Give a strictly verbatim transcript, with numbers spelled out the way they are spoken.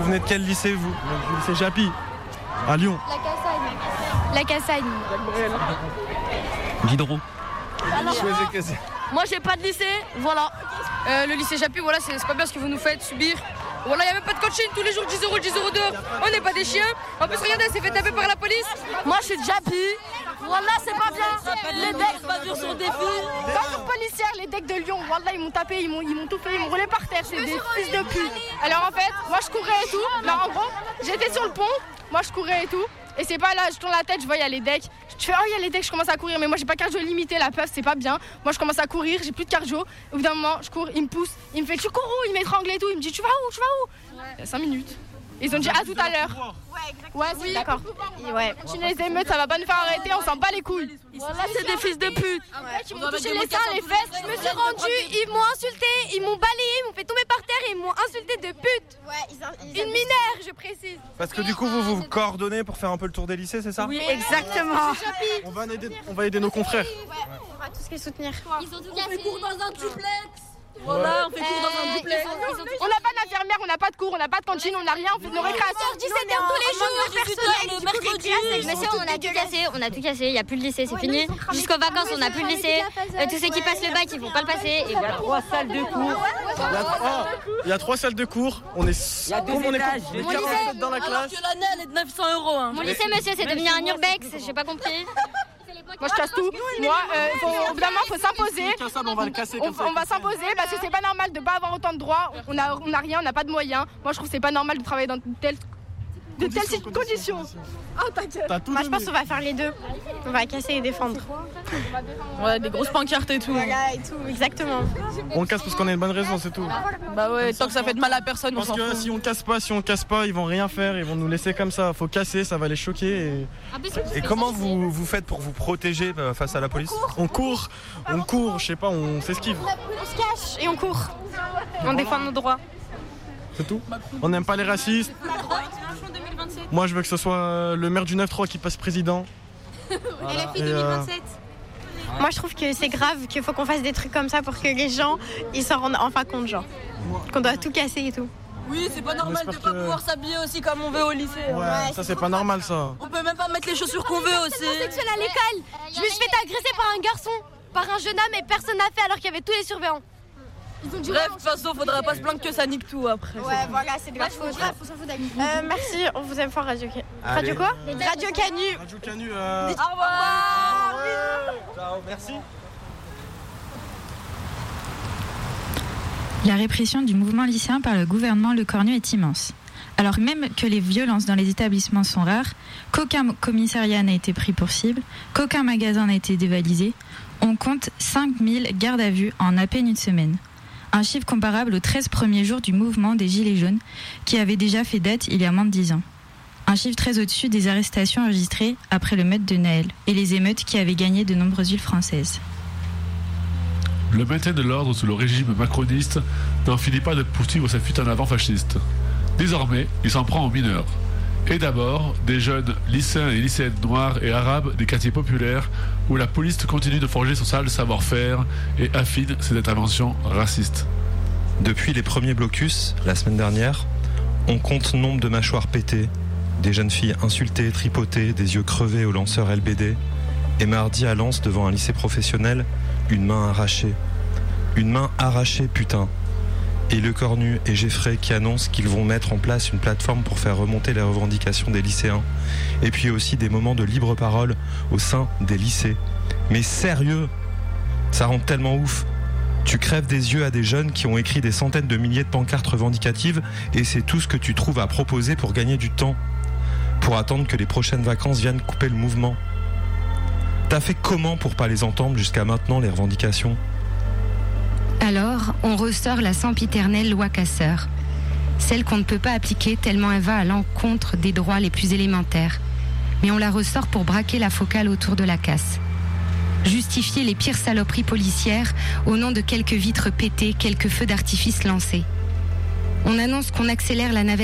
venez de quel lycée, vous? Du lycée Japy, à Lyon. La Cassagne. La Cassagne. Diderot. Moi j'ai pas de lycée, voilà. Euh, le lycée Japy, voilà, c'est, c'est pas bien ce que vous nous faites subir. Voilà, y a même pas de coaching, tous les jours dix euros, dix euros dehors. On n'est pas des chiens. En plus, regardez, elle s'est fait taper par la police. Moi je suis de Japy. Voilà, c'est pas bien. Les decks, pas dur sur des filles. Voiture policière, les decks de Lyon, voilà, ils m'ont tapé, ils m'ont, ils m'ont tout fait, ils m'ont roulé par terre, c'est des fils de pute. Alors en fait, moi je courais et tout. Non, en gros, j'étais sur le pont, moi je courais et tout. Et c'est pas là, je tourne la tête, je vois, il y a les decks. Je fais, oh, il y a les decks, je commence à courir. Mais moi, j'ai pas cardio limité, la puff, c'est pas bien. Moi, je commence à courir, j'ai plus de cardio. Au bout d'un moment, je cours, il me pousse, il me fait, tu cours où? Il m'étrangle et tout. Il me dit, tu vas où? Tu vas où? Ouais. cinq minutes. Ils ont dit, à tout à l'heure. Ouais, c'est oui, d'accord. Ouais. Continuez les émeutes, ça va pas nous faire arrêter, on s'en bat les couilles. Voilà, c'est des fils de pute. Ouais, ils m'ont touché les seins, les fesses. Je me suis rendue, ils m'ont insulté, ils m'ont balayé, ils m'ont fait tomber par terre et ils m'ont insulté de pute. Ouais, ils, ils Une mineure, je précise. Parce que du coup, vous vous coordonnez pour faire un peu le tour des lycées, c'est ça? Oui, exactement. On va aider, on va aider nos confrères. on va tous les soutenir. Ils ont tout On fait cassé. cours dans un duplex. Voilà, on fait cours dans un duplex. On n'a pas d'infirmière, on n'a pas de cours, on n'a pas de cantine, on n'a rien, on fait nos récréations. dix-sept heures tous les jours. Le mercredi. Monsieur, on a tout cassé, on a tout cassé, il n'y a plus de lycée, c'est fini. Jusqu'aux vacances, on n'a plus de lycée. Euh, tous ceux qui passent le bac, ils vont pas le passer. Et voilà. Trois salles de cours. Il y a, ah, il y a trois salles de cours. On est, Il y a deux comme on est, étages. on est Mon quarante-sept dans la Alors classe. que l'année, elle est de neuf cents euros. Hein. Mon lycée, monsieur, c'est devenu un urbex, j'ai pas compris. Moi je casse tout. Moi, euh, faut, au bout d'un moment, faut s'imposer. Cassable, on va le casser On, comme ça. on va s'imposer parce que c'est pas normal de pas avoir autant de droits. On a, on a rien, on n'a pas de moyens. Moi je trouve que c'est pas normal de travailler dans de telles, de telles Conditions, conditions. Oh t'inquiète. T'as tout Moi je donné. pense qu'on va faire les deux. On va casser et défendre. Ouais, des grosses pancartes et tout. Voilà et tout, exactement. On casse parce qu'on a une bonne raison, c'est tout. Bah ouais, tant que ça fait de mal à personne, on Parce s'en que fout. si on casse pas, si on casse pas, ils vont rien faire, ils vont nous laisser comme ça. Faut casser, ça va les choquer. Et... Et comment vous, vous faites pour vous protéger euh, face à la police? On court, on court, je sais pas, on s'esquive. On se cache et on court. On défend nos droits. C'est tout. On n'aime pas les racistes. Moi, je veux que ce soit le maire du neuf trois qui passe président. Voilà. Et, euh, Moi je trouve que c'est grave qu'il faut qu'on fasse des trucs comme ça pour que les gens ils s'en rendent enfin compte, genre. Qu'on doit tout casser et tout. Oui, c'est pas normal de j'espère pas que- pouvoir s'habiller aussi comme on veut au lycée. Ouais, ça c'est pas normal ça. On peut même pas mettre les chaussures qu'on veut aussi. Sexuel à l'école. Je me suis fait agresser par un garçon, par un jeune homme et personne n'a fait alors qu'il y avait tous les surveillants. Bref, de toute façon, faudrait pas se plaindre que ça nique tout après. Ouais, voilà, c'est de la faute. Euh, merci, on vous aime fort Radio Canu. Radio quoi Radio Canu. Radio Canu, euh... Au revoir. Ciao, merci. La répression du mouvement lycéen par le gouvernement Lecornu est immense. Alors même que les violences dans les établissements sont rares, qu'aucun commissariat n'a été pris pour cible, qu'aucun magasin n'a été dévalisé, on compte cinq mille gardes à vue en à peine une semaine. Un chiffre comparable aux treize premiers jours du mouvement des Gilets jaunes, qui avait déjà fait date il y a moins de dix ans. Un chiffre très au-dessus des arrestations enregistrées après le meurtre de Naël et les émeutes qui avaient gagné de nombreuses villes françaises. Le maintien de l'ordre sous le régime macroniste n'en finit pas de poursuivre sa fuite en avant fasciste. Désormais, il s'en prend aux mineurs. Et d'abord, des jeunes lycéens et lycéennes noirs et arabes des quartiers populaires où la police continue de forger son sale savoir-faire et affine ses interventions racistes. Depuis les premiers blocus, la semaine dernière, on compte nombre de mâchoires pétées, des jeunes filles insultées, tripotées, des yeux crevés au lanceur L B D, et mardi à Lens, devant un lycée professionnel, une main arrachée. Une main arrachée, putain. Et Lecornu et Geffray qui annoncent qu'ils vont mettre en place une plateforme pour faire remonter les revendications des lycéens. Et puis aussi des moments de libre parole au sein des lycées. Mais sérieux, ça rend tellement ouf. Tu crèves des yeux à des jeunes qui ont écrit des centaines de milliers de pancartes revendicatives et c'est tout ce que tu trouves à proposer pour gagner du temps. Pour attendre que les prochaines vacances viennent couper le mouvement. T'as fait comment pour pas les entendre jusqu'à maintenant, les revendications ? Alors, on ressort la sempiternelle loi Casseur. Celle qu'on ne peut pas appliquer tellement elle va à l'encontre des droits les plus élémentaires. Mais on la ressort pour braquer la focale autour de la casse. Justifier les pires saloperies policières au nom de quelques vitres pétées, quelques feux d'artifice lancés. On annonce qu'on accélère la navette